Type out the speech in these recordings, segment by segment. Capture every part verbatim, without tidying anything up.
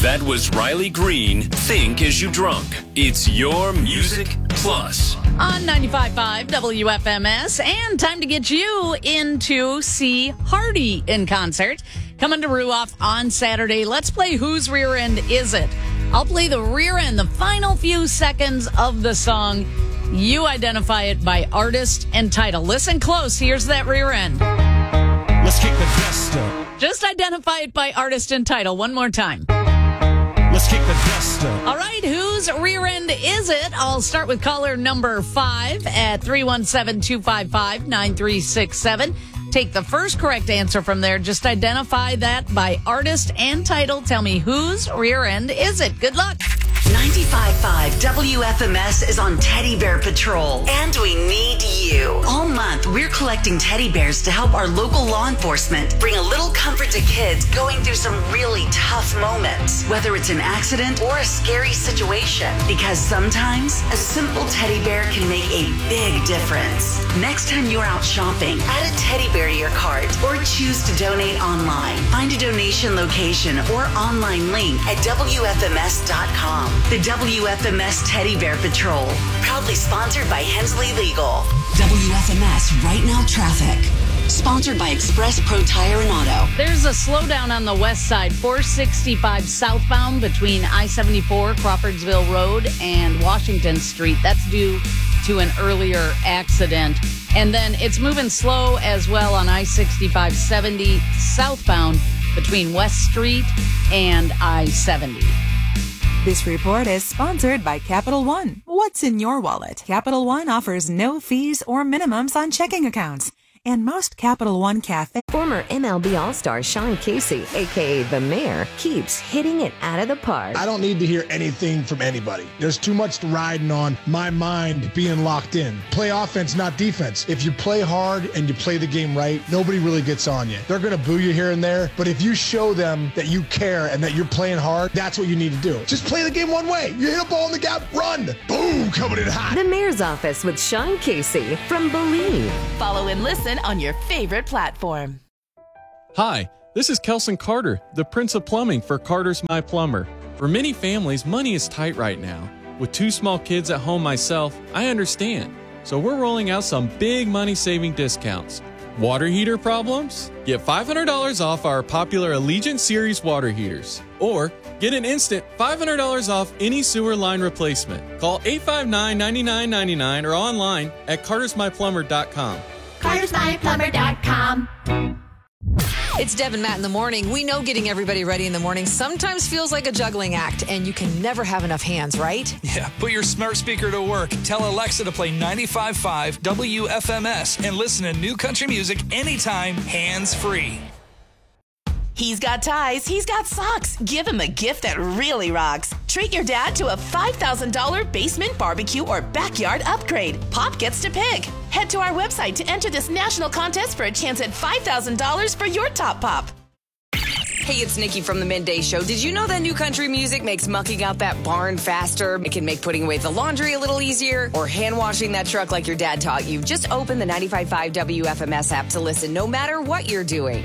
That was Riley Green, Think As You Drunk. It's your Music Plus. On ninety-five point five W F M S, and time to get you in to see Hardy in concert. Coming to Ruoff on Saturday. Let's play Whose Rear End Is It? I'll play the rear end, the final few seconds of the song. You identify it by artist and title. Listen close. Here's that rear end. Let's kick the dust up. Just identify it by artist and title. One more time. Let's kick the dust up. All right, whose rear end is it? I'll start with caller number five at three one seven, two five five, nine three six seven. Take the first correct answer from there. Just identify that by artist and title. Tell me whose rear end is it? Good luck. ninety-five point five W F M S is on Teddy Bear Patrol, and we need you. All month, we're collecting teddy bears to help our local law enforcement bring a little comfort to kids going through some really tough moments, whether it's an accident or a scary situation, because sometimes a simple teddy bear can make a big difference. Next time you're out shopping, add a teddy bear to your cart or choose to donate online. Find a donation location or online link at W F M S dot com. The W F M S Teddy Bear Patrol, proudly sponsored by Hensley Legal. W F M S Right Now Traffic, sponsored by Express Pro Tire and Auto. There's a slowdown on the west side, four sixty-five southbound between I seventy-four, Crawfordsville Road, and Washington Street. That's due to an earlier accident. And then it's moving slow as well on I sixty-five seventy southbound between West Street and I seventy. This report is sponsored by Capital One. What's in your wallet? Capital One offers no fees or minimums on checking accounts. And most Capital One Cafe. Former M L B All-Star Sean Casey, a k a. The Mayor, keeps hitting it out of the park. I don't need to hear anything from anybody. There's too much riding on my mind being locked in. Play offense, not defense. If you play hard and you play the game right, nobody really gets on you. They're going to boo you here and there, but if you show them that you care and that you're playing hard, that's what you need to do. Just play the game one way. You hit a ball in the gap, run. Boom, coming in hot. The Mayor's Office with Sean Casey from Believe. Follow and listen on your favorite platform. Hi, this is Kelson Carter, the Prince of Plumbing for Carter's My Plumber. For many families, money is tight right now. With two small kids at home myself, I understand. So we're rolling out some big money-saving discounts. Water heater problems? Get five hundred dollars off our popular Allegiant Series water heaters. Or get an instant five hundred dollars off any sewer line replacement. Call eight five nine, nine nine nine nine or online at carters my plumber dot com. carters my plumber dot com. It's Deb and Matt in the morning. We know getting everybody ready in the morning sometimes feels like a juggling act, and you can never have enough hands, right? Yeah, put your smart speaker to work. Tell Alexa to play ninety-five point five W F M S and listen to new country music anytime, hands-free. He's got ties, he's got socks. Give him a gift that really rocks. Treat your dad to a five thousand dollars basement, barbecue, or backyard upgrade. Pop gets to pick. Head to our website to enter this national contest for a chance at five thousand dollars for your top pop. Hey, it's Nikki from the Midday Show. Did you know that new country music makes mucking out that barn faster? It can make putting away the laundry a little easier, or hand washing that truck like your dad taught you. Just open the ninety-five point five W F M S app to listen no matter what you're doing.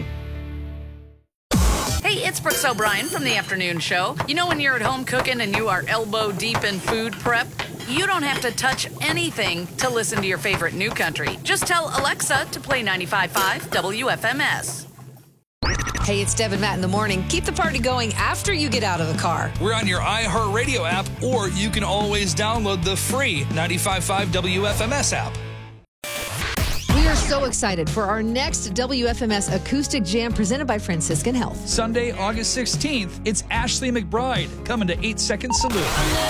Hey, it's Brooks O'Brien from the afternoon show. You know when you're at home cooking and you are elbow deep in food prep? You don't have to touch anything to listen to your favorite new country. Just tell Alexa to play ninety-five point five W F M S. Hey, it's Deb and Matt in the morning. Keep the party going after you get out of the car. We're on your iHeartRadio app, or you can always download the free ninety-five point five W F M S app. We are so excited for our next W F M S Acoustic Jam presented by Franciscan Health. Sunday, August sixteenth, it's Ashley McBride coming to eight second Saloon.